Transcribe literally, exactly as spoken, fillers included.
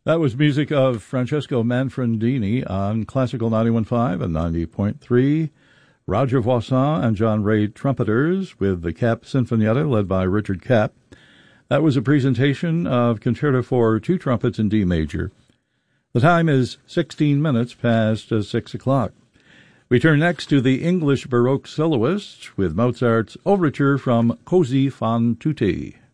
That was music of Francesco Manfredini on Classical ninety-one point five and ninety point three. Roger Voisin and John Ray trumpeters with the Kapp Sinfonietta led by Richard Kapp. That was a presentation of Concerto for Two Trumpets in D major. The time is sixteen minutes past uh, six o'clock. We turn next to the English Baroque soloist with Mozart's Overture from Così fan tutte.